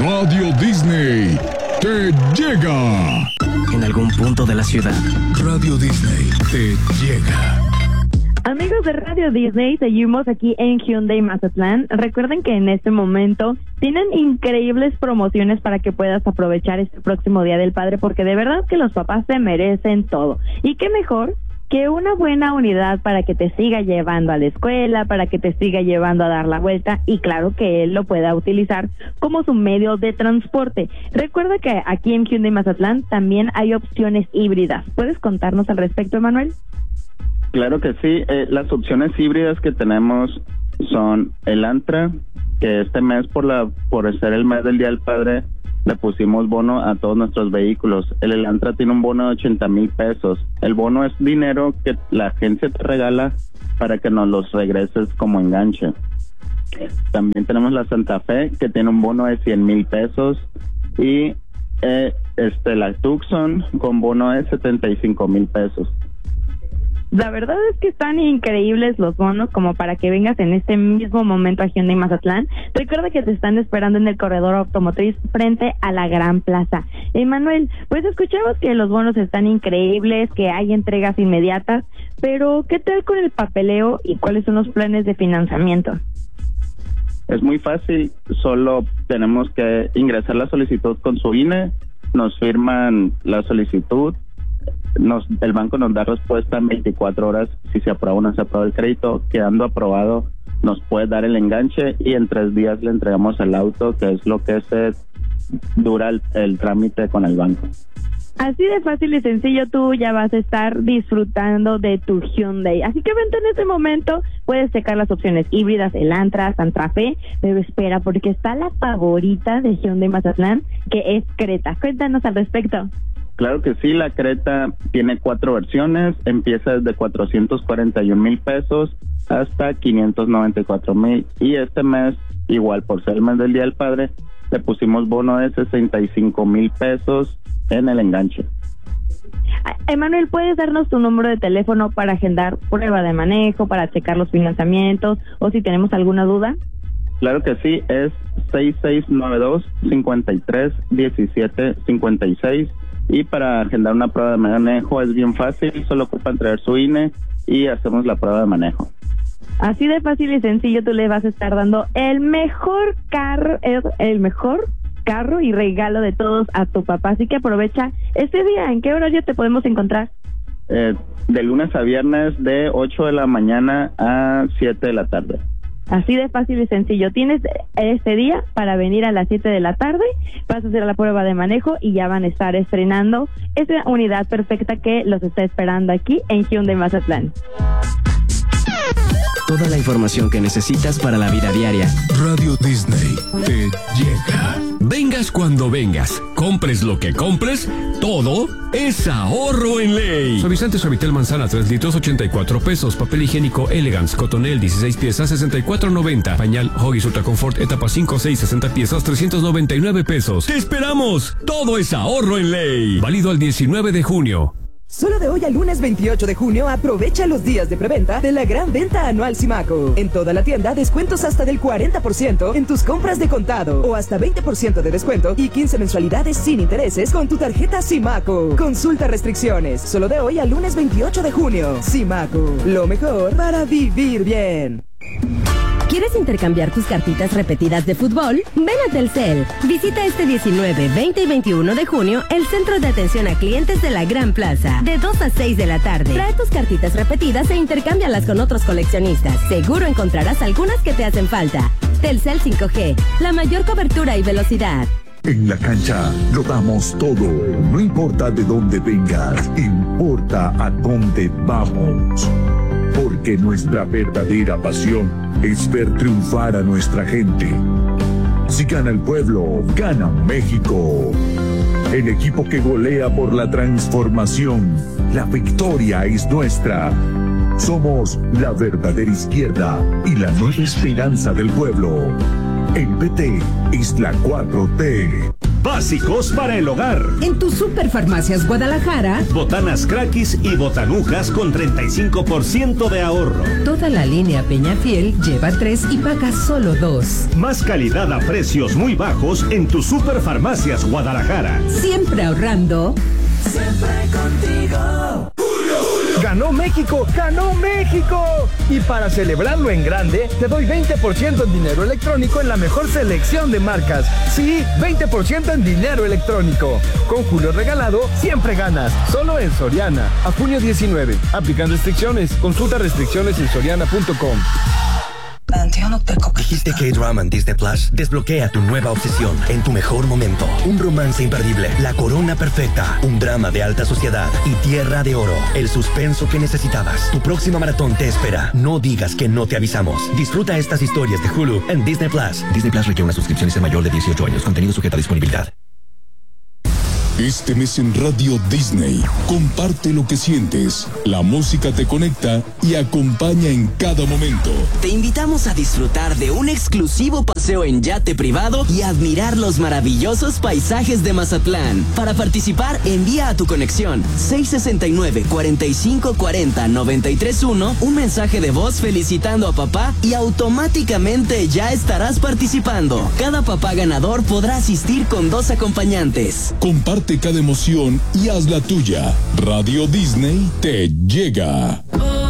Radio Disney te llega. En algún punto de la ciudad, Radio Disney te llega. Amigos de Radio Disney, seguimos aquí en Hyundai Mazatlán. Recuerden que en este momento tienen increíbles promociones para que puedas aprovechar este próximo Día del Padre, porque de verdad que los papás se merecen todo. Y qué mejor que una buena unidad para que te siga llevando a la escuela, para que te siga llevando a dar la vuelta y claro que él lo pueda utilizar como su medio de transporte. Recuerda que aquí en Hyundai Mazatlán también hay opciones híbridas. ¿Puedes contarnos al respecto, Emanuel? Claro que sí. Las opciones híbridas que tenemos son el Antra, que este mes por ser el mes del Día del Padre le pusimos bono a todos nuestros vehículos. El Elantra tiene un bono de 80,000 pesos. El bono es dinero que la agencia te regala para que nos los regreses como enganche. También tenemos la Santa Fe, que tiene un bono de 100,000 pesos. Y la Tucson con bono de 75,000 pesos. La verdad es que están increíbles los bonos como para que vengas en este mismo momento a Hyundai Mazatlán. Recuerda que te están esperando en el corredor automotriz frente a la Gran Plaza. Emanuel, pues escuchamos que los bonos están increíbles, que hay entregas inmediatas, pero ¿qué tal con el papeleo y cuáles son los planes de financiamiento? Es muy fácil, solo tenemos que ingresar la solicitud con su INE, nos firman la solicitud, el banco nos da respuesta en 24 horas si se aprueba o no se aprueba el crédito. Quedando aprobado nos puede dar el enganche y en 3 días le entregamos el auto, que es lo que dura el trámite con el banco. Así de fácil y sencillo, tú ya vas a estar disfrutando de tu Hyundai. Así que vente en este momento, puedes checar las opciones híbridas, el Antra, Santa Fe, pero espera, porque está la favorita de Hyundai Mazatlán, que es Creta. Cuéntanos al respecto. Claro que sí, la Creta tiene 4 versiones, empieza desde 441,000 pesos hasta 594,000 y este mes, igual por ser el mes del Día del Padre, le pusimos bono de 65,000 pesos en el enganche. Emanuel, ¿puedes darnos tu número de teléfono para agendar prueba de manejo, para checar los financiamientos o si tenemos alguna duda? Claro que sí, es 6692-531756 y para agendar una prueba de manejo es bien fácil, solo ocupan traer su INE y hacemos la prueba de manejo. Así de fácil y sencillo, tú le vas a estar dando el mejor carro y regalo de todos a tu papá, así que aprovecha este día. ¿En qué horario te podemos encontrar? De lunes a viernes de 8 de la mañana a 7 de la tarde. Así de fácil y sencillo. Tienes este día para venir a las 7 de la tarde, vas a hacer la prueba de manejo y ya van a estar estrenando esa unidad perfecta que los está esperando aquí en Hyundai Mazatlán. Toda la información que necesitas para la vida diaria. Radio Disney te llega. Vengas cuando vengas, compres lo que compres, todo es ahorro en ley. Suavizante Suavitel Manzana 3 litros 84 pesos. Papel higiénico Elegance Cotonel 16 piezas 64.90. Pañal Huggies Ultra Comfort etapa 5 6 60 piezas 399 pesos. ¡Te esperamos! Todo es ahorro en ley. Válido al 19 de junio. Solo de hoy al lunes 28 de junio aprovecha los días de preventa de la gran venta anual Simaco. En toda la tienda descuentos hasta del 40% en tus compras de contado o hasta 20% de descuento y 15 mensualidades sin intereses con tu tarjeta Simaco. Consulta restricciones. Solo de hoy al lunes 28 de junio. Simaco, lo mejor para vivir bien. ¿Quieres intercambiar tus cartitas repetidas de fútbol? Ven a Telcel. Visita este 19, 20 y 21 de junio el Centro de Atención a Clientes de la Gran Plaza, de 2 a 6 de la tarde. Trae tus cartitas repetidas e intercámbialas con otros coleccionistas. Seguro encontrarás algunas que te hacen falta. Telcel 5G, la mayor cobertura y velocidad. En la cancha lo damos todo. No importa de dónde vengas, importa a dónde vamos. Porque nuestra verdadera pasión es ver triunfar a nuestra gente. Si gana el pueblo, gana México. El equipo que golea por la transformación. La victoria es nuestra. Somos la verdadera izquierda y la nueva esperanza del pueblo. El PT es la 4T. básicos para el hogar. En tu Superfarmacias Guadalajara, botanas Crackis y botanujas con 35% de ahorro. Toda la línea Peñafiel lleva 3 y paga solo 2. Más calidad a precios muy bajos en tu Superfarmacias Guadalajara. Siempre ahorrando. Siempre contigo. ¡Ganó México! ¡Ganó México! Y para celebrarlo en grande, te doy 20% en dinero electrónico en la mejor selección de marcas. Sí, 20% en dinero electrónico. Con Julio Regalado, siempre ganas. Solo en Soriana. A junio 19. Aplican restricciones. Consulta restricciones en soriana.com. ¿Dijiste K-Drama en Disney Plus? Desbloquea tu nueva obsesión en tu mejor momento. Un romance imperdible, la corona perfecta, un drama de alta sociedad y Tierra de Oro. El suspenso que necesitabas. Tu próxima maratón te espera. No digas que no te avisamos. Disfruta estas historias de Hulu en Disney Plus. Disney Plus requiere una suscripción y ser mayor de 18 años. Contenido sujeto a disponibilidad. Este mes en Radio Disney, comparte lo que sientes. La música te conecta y acompaña en cada momento. Te invitamos a disfrutar de un exclusivo paseo en yate privado y admirar los maravillosos paisajes de Mazatlán. Para participar, envía a tu conexión 669-4540-931 un mensaje de voz felicitando a papá y automáticamente ya estarás participando. Cada papá ganador podrá asistir con 2 acompañantes. Comparte cada emoción y haz la tuya. Radio Disney te llega.